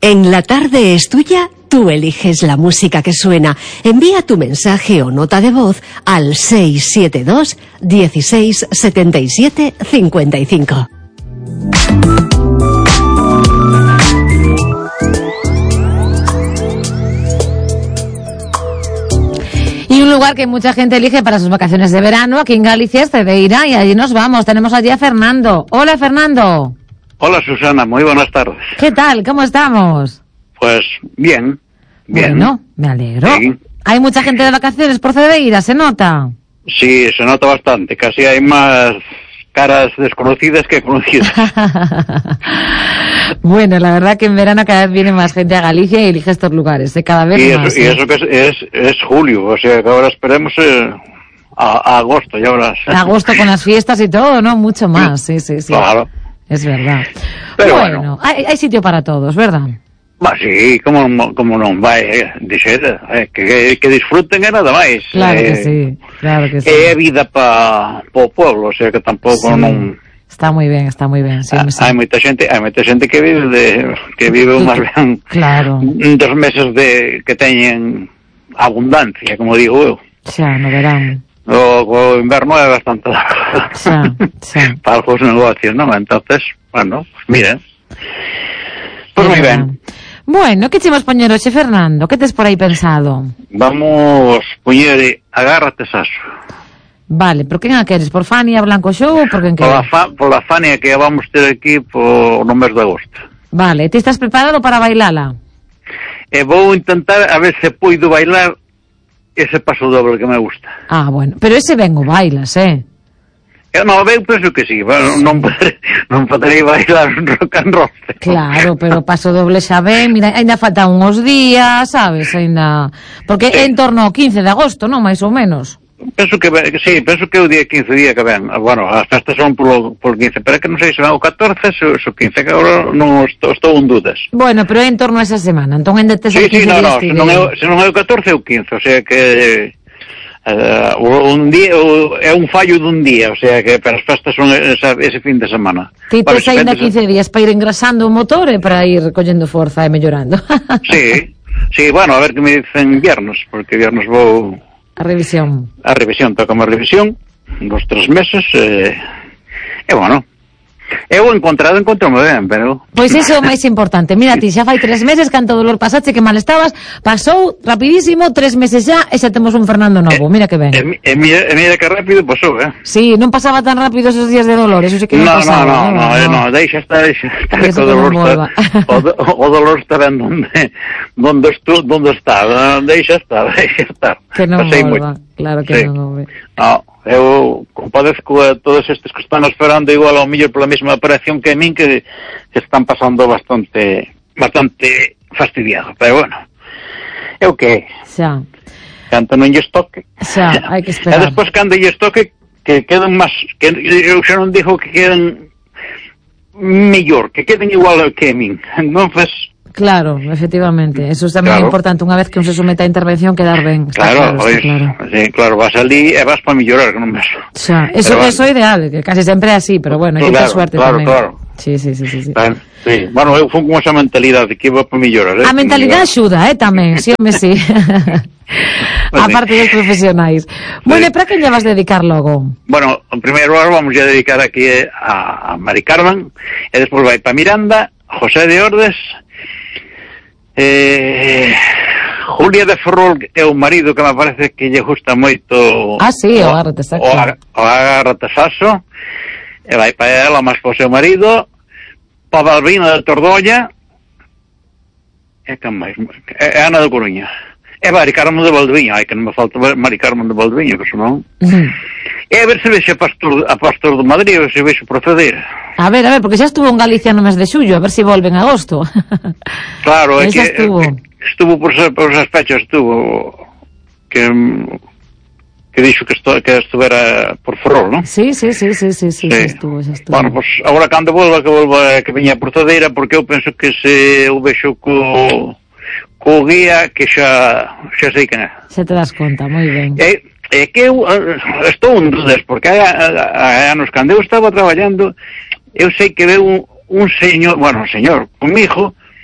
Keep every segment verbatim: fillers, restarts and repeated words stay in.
En La Tarde es Tuya, tú eliges la música que suena. Envía tu mensaje o nota de voz al seis siete dos, dieciséis, setenta y siete, cincuenta y cinco. Y un lugar que mucha gente elige para sus vacaciones de verano aquí en Galicia es Cedeira, y allí nos vamos. Tenemos allí a Fernando. Hola, Fernando. Hola, Susana, muy buenas tardes. ¿Qué tal? ¿Cómo estamos? Pues bien, bien. Bueno, me alegro. Sí. Hay mucha gente de vacaciones por Cedeira, ¿se nota? Sí, se nota bastante. Casi hay más caras desconocidas que conocidas. Bueno, la verdad que en verano cada vez viene más gente a Galicia y elige estos lugares, ¿eh? Cada vez y más. Eso, ¿eh? Y eso que es, es, es julio, o sea que ahora esperemos eh, a, a agosto, ya verás. Agosto con las fiestas y todo, ¿no? Mucho más, sí, sí, sí. Claro. Es verdad. Pero bueno, bueno. Hay, hay sitio para todos, ¿verdad? Va, sí, como, como non vai, eh, dixer, eh, que, que disfruten e nada máis. Claro eh, que sí, claro que sí. É vida para o pueblo, o sea que tampouco Sí. non... Está muy bien, está muy bien. Sí, Ah, me hai moita xente, hai moita xente que vive de que vive máis ben Claro. dos meses de que teñen abundancia, como digo eu. Xa, no verán. O, o inverno é bastante largo. Xa, xa. Para os negocios, non? Entonces, bueno, pues mira. Pues moi ben. Bueno, que chimos poñer hoxe, Fernando? Que tes por aí pensado? Vamos poñer Agárrate Saso. Vale, por quen a queres? Por Fania Blanco Show ou por quen Pola, queres? fa, pola Fania que vamos ter aquí po, no mes de agosto. Vale, ti estás preparado para bailala? E vou intentar a ver se poido bailar ese paso doble que me gusta. Ah, bueno, pero ese ben o bailas, eh? Eu non, eu penso que sí, bueno, non, non poderei bailar un rock and roll. Claro, pero paso doble xa ben, mira, ainda faltan uns días, sabes, ainda... Porque é Sí. en torno ao quince de agosto, non? Mais ou menos. Penso que, que sí, penso que é o día quince día que ven. Bueno, as festas son polo, polo quince, pero é que non sei se ven o catorce, se o quince, que agora non estou, estou en dudas. Bueno, pero é en torno a esa semana, entón ainda tes Sí, quince sí, no, días no, ti se non, é, de- o- se non é o catorce é o quince, o sea que uh, un día o, é un fallo dun día, o sea que para as festas son esa, ese fin de semana. Ti Bueno, tes se ainda vendes- quince días para ir engrasando o motor e para ir collendo forza e mellorando. Sí, sí, bueno, a ver que me dicen viernes, porque viernes vou A revisión. a revisión, toca a revisión, dos, tres meses, e, e bueno, eu encontrado, encontrome ben, pero... Pois iso é o máis importante. Mira ti, xa fai tres meses, canto dolor pasache, que mal estabas, pasou rapidísimo, tres meses xa, e xa temos un Fernando novo. Mira que ben. E, e, mira, e mira que rápido pasou, eh? Sí, non pasaba tan rápido esos días de dolor, eso sí que non No, no, pasaba. no, eh, no, bueno. no, deixa estar, deixa estar, Eso que o que non dolor volva. está, o, do- o dolor está ben donde, donde, estu, donde está, deixa estar, deixa estar. Que non Pasei volva, moito. claro que Sí. non volve. No, eu compadezco a todos estes que están esperando igual ao millor pola mesma operación que a min, que, que están pasando bastante bastante fastidiado, pero bueno, é o que é. Xa, Canto non lles toque. xa, hai que E esperar. despois cando lles toque, que queden máis, que eu xa non digo que queden mellor, que queden igual que a min. Entonces, Claro, efectivamente, eso tamén é Claro. importante, unha vez que un se somete a intervención, quedar ben. Está claro, claro, pois, está claro. sí, claro, vas ali e vas para mellorar, que non ves. Xa, eso, Pero bueno. eso é ideal, que casi sempre é así, pero bueno, hai que ter Claro, suerte claro, tamén. claro. Sí, sí, sí, sí, sí. Ben, sí. Bueno, eu fui con esa mentalidade que iba para mellorar, eh? A mentalidade axuda, eh, tamén, sí, home, sí. A sí. parte dos profesionais. Bueno, e para quen lle vas dedicar logo? Bueno, en primeiro lugar vamos a dedicar aquí a, a Mari Carmen, e despois vai para Miranda, José de Ordes, eh, Julia de Ferrol é o marido que me parece que lle gusta moito Ah, sí, o Agárrate Saso. o, ag- o Agárrate Saso, e vai para ela, máis para o seu marido, para Balbina de Tordolla, e que máis, e Ana de Coruña, e Mari Carmen de Valdeviño, ai que non me falta Mari Carmen de Valdeviño, que senón... Ujú. E a ver se vexe a Pastor, a Pastor de Madrid, a ver se vexo proceder. A ver, a ver, porque xa estuvo en Galicia no mes de xullo, a ver se volve en agosto. Claro, é Aí que xa estuvo. estuvo por, ese- por esas fechas, estuvo que que dixo que, esto, que estuvera por Ferrol, non? Sí, sí, sí, sí, sí, sí, xa estuvo, xa estuvo. Bueno, pues agora cando volva, que volva, que veña a Portadeira, porque eu penso que se eu vexo co, co guía, que xa, xa sei quen é. Xa te das conta, moi ben. É, é que eu eh, estou en dudas, porque hai, hai anos cando eu estaba traballando, eu sei que veu un, un señor, bueno, un señor, comigo,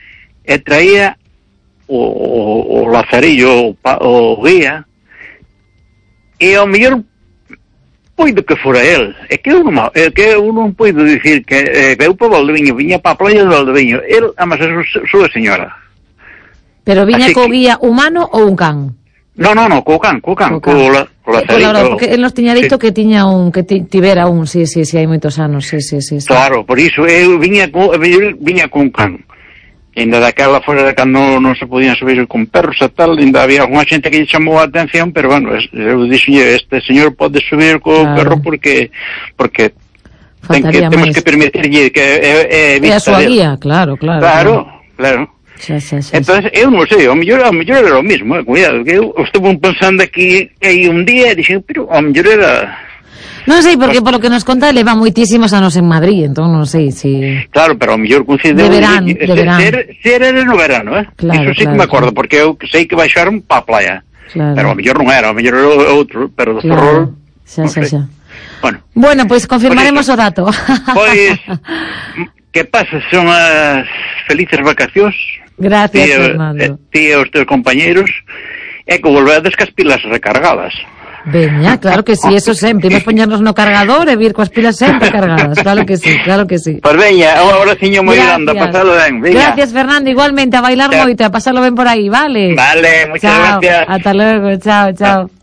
e traía o, o, o Lazarillo, o, pa, o guía, e ao mellor poido que fora el, é que eu non, é que eu non poido dicir que eh, eu para Valdeviño, viña para a playa de Valdeviño, el, amas a súa señora. Pero viña Así co que... guía humano ou un can? No, no, no, co can, co can, co, can. co, la, co Lazarillo. Claro, porque él nos tiña dito sí. que tiña un, que ti, tivera un, sí, sí, sí, hai moitos anos, sí, sí, sí. sí. Claro, por iso, eu viña co, viña con can. Ainda daquela fora de cando non se podían subir con perros e tal, ainda había unha xente que lle chamou a atención, pero bueno, eu dixenlle, este señor pode subir co claro. perro porque porque ten que, temos que permitirlle que é, é vista é a súa dele. guía, claro, claro. Claro, claro. claro. Xa, xa, xa, entonces, eu non sei, ao mellor, ao mellor era o mismo, eh, cuidado, que eu estuve pensando aquí aí un día e dixen, pero ao mellor era... Non sei, porque polo que nos conta leva moitísimos anos en Madrid, entón non sei si... Claro, pero ao mellor coincide... De verán, de, de verán. Ser, ser era no verano, eh? Claro, Iso sí claro, que me acordo, claro. porque eu sei que baixaron pa playa. Claro. Pero ao mellor non era, ao mellor era outro, pero de Ferrol... Claro. Xa, xa, xa. Bueno, bueno, pois pues confirmaremos o dato. Pois, que pasa, son as felices vacacións. Gracias, tía, Fernando. Ti e os teus compañeiros, e que volvedes cas pilas recargadas. Veña, claro que sí, eso sempre. Imos poñernos no cargador e vir coas pilas sempre cargadas. Claro que sí, claro que sí. Pois veña, un abraciño moi grande, a pasalo ben. Veña. Gracias, Fernando, igualmente, a bailar moito, a pasalo ben por aí, vale? Vale, muchas chao. gracias. Hasta luego, chao, chao.